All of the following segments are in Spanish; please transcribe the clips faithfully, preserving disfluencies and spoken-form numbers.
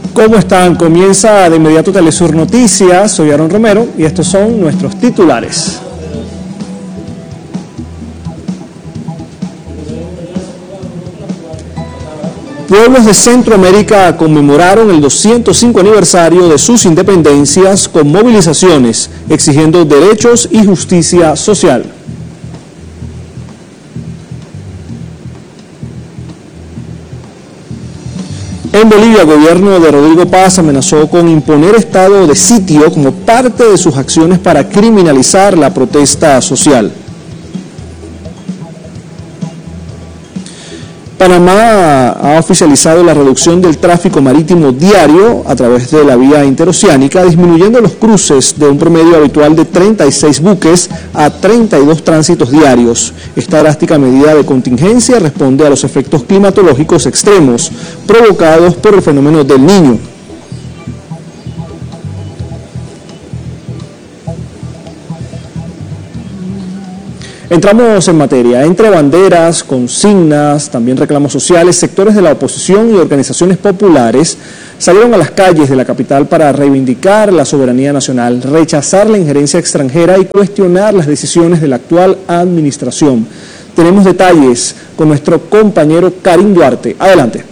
¿Cómo están? Comienza de inmediato Telesur Noticias, soy Aaron Romero y estos son nuestros titulares. Pueblos de Centroamérica conmemoraron el doscientos cinco aniversario de sus independencias con movilizaciones, exigiendo derechos y justicia social. En Bolivia, el gobierno de Rodrigo Paz amenazó con imponer estado de sitio como parte de sus acciones para criminalizar la protesta social. Panamá ha oficializado la reducción del tráfico marítimo diario a través de la vía interoceánica, disminuyendo los cruces de un promedio habitual de treinta y seis buques a treinta y dos tránsitos diarios. Esta drástica medida de contingencia responde a los efectos climatológicos extremos provocados por el fenómeno del Niño. Entramos en materia. Entre banderas, consignas, también reclamos sociales, sectores de la oposición y organizaciones populares salieron a las calles de la capital para reivindicar la soberanía nacional, rechazar la injerencia extranjera y cuestionar las decisiones de la actual administración. Tenemos detalles con nuestro compañero Karim Duarte. Adelante.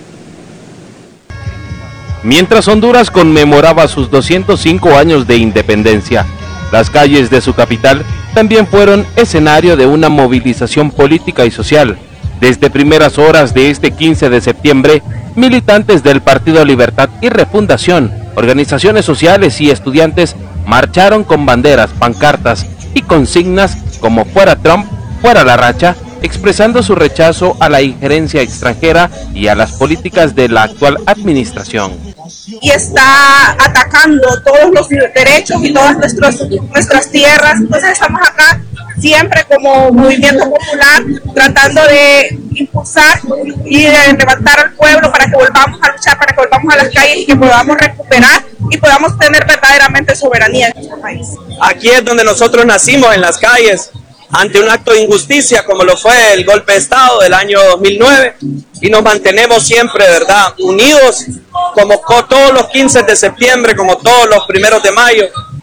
Mientras Honduras conmemoraba sus doscientos cinco años de independencia, las calles de su capital también fueron escenario de una movilización política y social. Desde primeras horas de este quince de septiembre, militantes del Partido Libertad y Refundación, organizaciones sociales y estudiantes marcharon con banderas, pancartas y consignas como "Fuera Trump, fuera la racha", expresando su rechazo a la injerencia extranjera y a las políticas de la actual administración. Y está atacando todos los derechos y todas nuestros, nuestras tierras. Entonces estamos acá siempre como movimiento popular tratando de impulsar y de levantar al pueblo para que volvamos a luchar, para que volvamos a las calles y que podamos recuperar y podamos tener verdaderamente soberanía en nuestro país. Aquí es donde nosotros nacimos, en las calles, ante un acto de injusticia como lo fue el golpe de Estado del año dos mil nueve, y nos mantenemos siempre, ¿verdad?, unidos, como todos los quince de septiembre, como todos los primeros de mayo.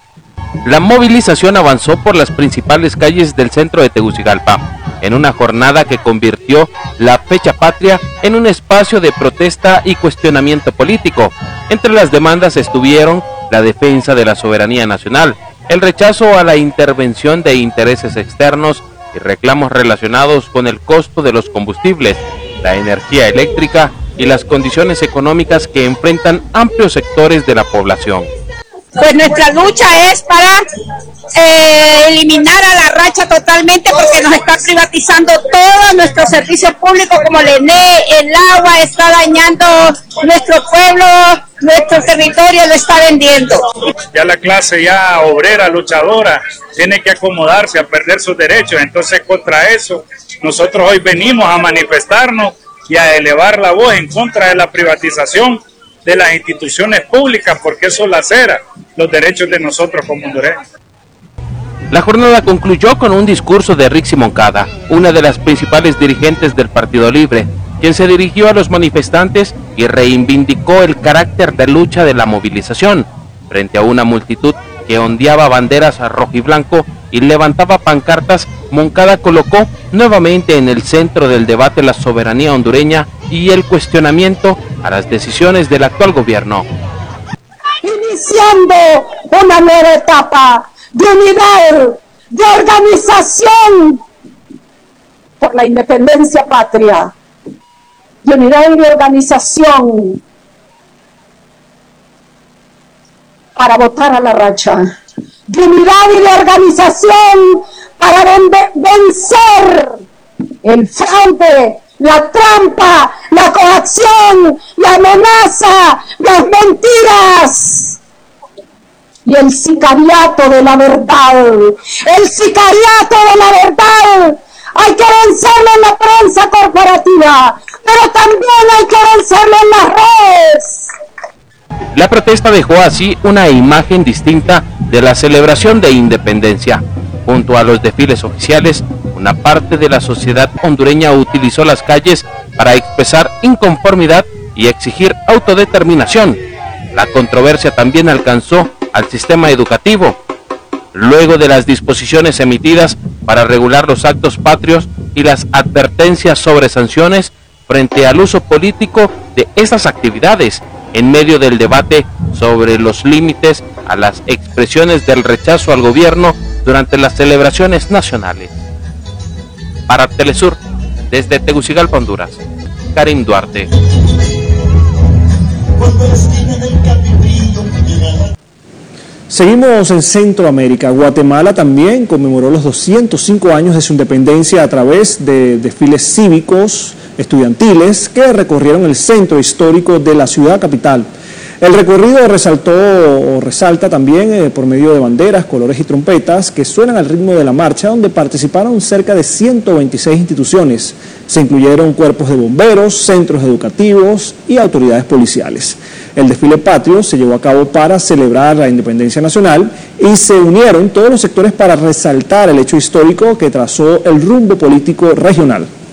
La movilización avanzó por las principales calles del centro de Tegucigalpa, en una jornada que convirtió la fecha patria en un espacio de protesta y cuestionamiento político. Entre las demandas estuvieron la defensa de la soberanía nacional, el rechazo a la intervención de intereses externos y reclamos relacionados con el costo de los combustibles, la energía eléctrica y las condiciones económicas que enfrentan amplios sectores de la población. Pues nuestra lucha es para eh, eliminar a la racha totalmente, porque nos está privatizando todos nuestros servicios públicos como el E N E, el agua, está dañando nuestro pueblo, nuestro territorio lo está vendiendo. Ya la clase ya obrera, luchadora, tiene que acomodarse a perder sus derechos. Entonces, contra eso, nosotros hoy venimos a manifestarnos y a elevar la voz en contra de la privatización de las instituciones públicas, porque eso lacera los derechos de nosotros como hondureños. La jornada concluyó con un discurso de Rixi Moncada, una de las principales dirigentes del Partido Libre, quien se dirigió a los manifestantes y reivindicó el carácter de lucha de la movilización, frente a una multitud que ondeaba banderas a rojo y blanco y levantaba pancartas. Moncada colocó nuevamente en el centro del debate la soberanía hondureña y el cuestionamiento a las decisiones del actual gobierno. Iniciando una nueva etapa de unidad, de organización por la independencia patria, de unidad y de organización para votar a la racha, de unidad y de organización para vencer el fraude, la trampa, la coacción, la amenaza, las mentiras y el sicariato de la verdad. El sicariato de la verdad hay que vencerlo en la prensa corporativa, pero también hay que vencerlo en las redes. La protesta dejó así una imagen distinta de la celebración de independencia. Junto a los desfiles oficiales, una parte de la sociedad hondureña utilizó las calles para expresar inconformidad y exigir autodeterminación. La controversia también alcanzó al sistema educativo, luego de las disposiciones emitidas para regular los actos patrios y las advertencias sobre sanciones frente al uso político de estas actividades, en medio del debate sobre los límites a las expresiones del rechazo al gobierno durante las celebraciones nacionales. Para Telesur, desde Tegucigalpa, Honduras, Karim Duarte. Seguimos en Centroamérica. Guatemala también conmemoró los doscientos cinco años de su independencia a través de desfiles cívicos estudiantiles que recorrieron el centro histórico de la ciudad capital. El recorrido resaltó o resalta también eh, por medio de banderas, colores y trompetas que suenan al ritmo de la marcha, donde participaron cerca de ciento veintiséis instituciones. Se incluyeron cuerpos de bomberos, centros educativos y autoridades policiales. El desfile patrio se llevó a cabo para celebrar la independencia nacional y se unieron todos los sectores para resaltar el hecho histórico que trazó el rumbo político regional.